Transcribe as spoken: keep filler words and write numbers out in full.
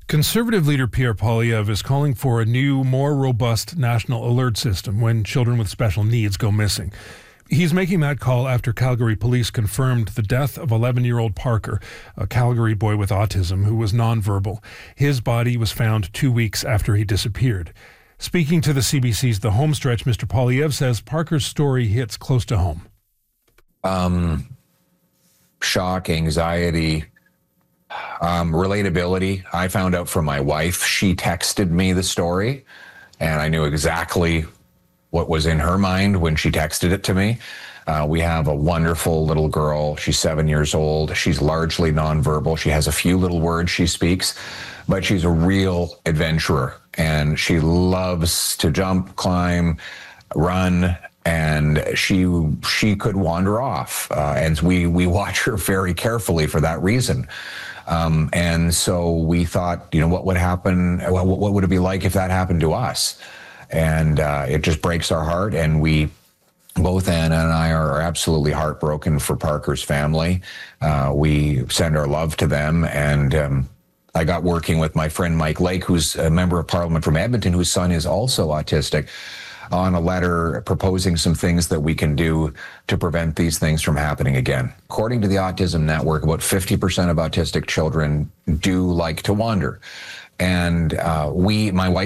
Conservative leader Pierre Poilievre is calling for a new, more robust national alert system when children with special needs go missing. He's making that call after Calgary police confirmed the death of eleven-year-old Parker, a Calgary boy with autism who was nonverbal. His body was found two weeks after he disappeared. Speaking to the C B C's The Homestretch, Mister Poilievre says Parker's story hits close to home. Um, shock, anxiety, um, relatability. I found out from my wife. She texted me the story, and I knew exactly what was in her mind when she texted it to me. Uh, we have a wonderful little girl. She's seven years old. She's largely nonverbal. She has a few little words she speaks, but she's a real adventurer, and she loves to jump, climb, run, and she she could wander off. Uh, and we, we watch her very carefully for that reason. Um, and so we thought, you know, what would happen? What, what would it be like if that happened to us? And uh, it just breaks our heart. And we, both Anna and I, are absolutely heartbroken for Parker's family. Uh, we send our love to them. And um, I got working with my friend Mike Lake, who's a member of Parliament from Edmonton, whose son is also autistic, on a letter proposing some things that we can do to prevent these things from happening again. According to the Autism Network, about fifty percent of autistic children do like to wander. And uh, we, my wife,